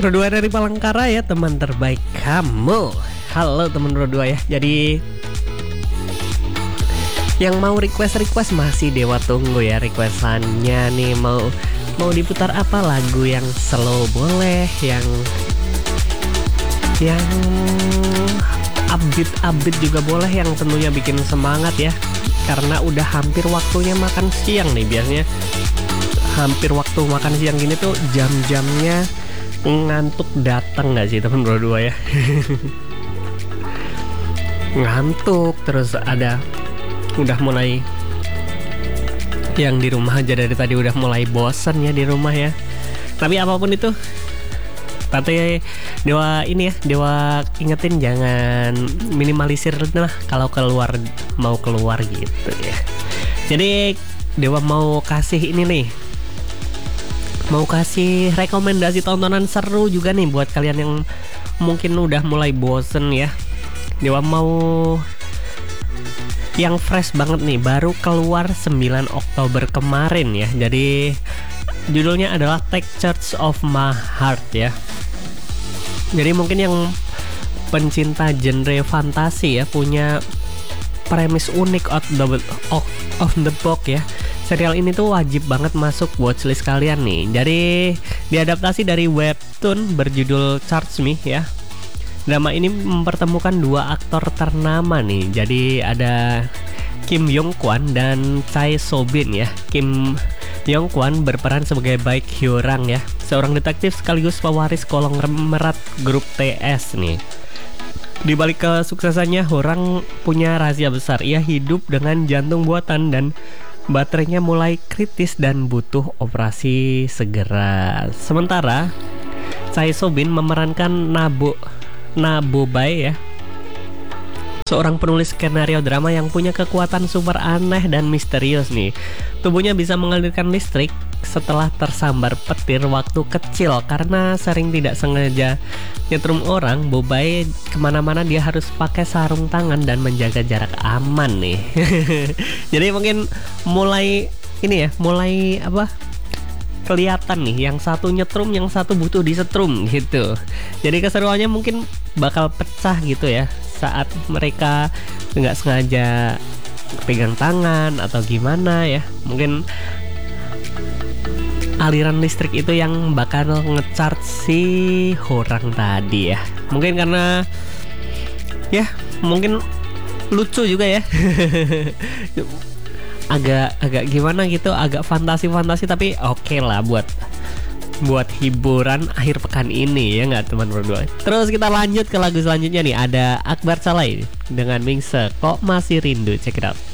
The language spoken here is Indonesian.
Rodua dari Palangkara ya, teman terbaik kamu. Halo teman Rodua ya. Jadi yang mau request masih Dewa tunggu ya requestannya nih. Mau diputar apa, lagu yang slow boleh, yang upbeat juga boleh, yang tentunya bikin semangat ya. Karena udah hampir waktunya makan siang nih. Biasanya hampir waktu makan siang gini tuh jam-jamnya ngantuk datang gak sih temen berdua ya? Ngantuk terus udah mulai yang di rumah aja dari tadi udah mulai bosan ya di rumah ya. Tapi apapun itu, Tante Dewa ingetin jangan minimalisir lah kalau mau keluar gitu ya. Jadi Dewa mau kasih ini nih, mau kasih rekomendasi tontonan seru juga nih buat kalian yang mungkin udah mulai bosen ya. Dewa mau yang fresh banget nih, baru keluar 9 Oktober kemarin ya. Jadi judulnya adalah Take Charge of My Heart ya. Jadi mungkin yang pencinta genre fantasi ya, punya premis unik out of the box ya. Serial ini tuh wajib banget masuk watchlist kalian nih. Jadi diadaptasi dari webtoon berjudul Charge Me ya. Drama ini mempertemukan dua aktor ternama nih. Jadi ada Kim Yong Kwan dan Chae So Bin ya. Kim Yong Kwan berperan sebagai Baek Hyo-rang ya, seorang detektif sekaligus pewaris konglomerat grup TS nih. Di balik kesuksesannya, Horang punya rahasia besar. Ia hidup dengan jantung buatan dan baterainya mulai kritis dan butuh operasi segera. Sementara Chae So Bin memerankan Nabo Bae ya, seorang penulis skenario drama yang punya kekuatan super aneh dan misterius nih. Tubuhnya bisa mengalirkan listrik setelah tersambar petir waktu kecil. Karena sering tidak sengaja nyetrum orang, Bobai kemana-mana dia harus pakai sarung tangan dan menjaga jarak aman nih. Jadi mungkin mulai kelihatan nih, yang satu nyetrum, yang satu butuh disetrum gitu. Jadi keseruannya mungkin bakal pecah gitu ya saat mereka nggak sengaja pegang tangan atau gimana ya. Mungkin aliran listrik itu yang bakal ngecharge si orang tadi ya. Mungkin karena ya mungkin lucu juga ya. agak gimana gitu, agak fantasi tapi oke lah buat hiburan akhir pekan ini ya nggak teman berdua. Terus kita lanjut ke lagu selanjutnya nih, ada Akbar Saleh dengan Mingse Kok Masih Rindu. Check it out.